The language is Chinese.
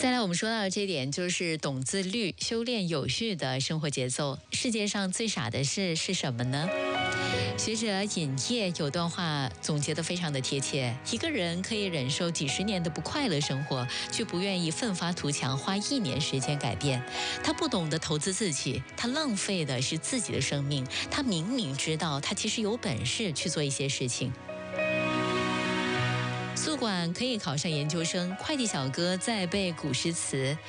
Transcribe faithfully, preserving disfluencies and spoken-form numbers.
再来，我们说到的这一点就是懂自律，修炼有序的生活节奏。世界上最傻的事是什么呢？学者尹烨有段话总结得非常的贴切：一个人可以忍受几十年的不快乐生活，却不愿意奋发图强，花一年时间改变。他不懂得投资自己，他浪费的是自己的生命。他明明知道他其实有本事去做一些事情。宿管可以考上研究生，快递小哥在背古诗词，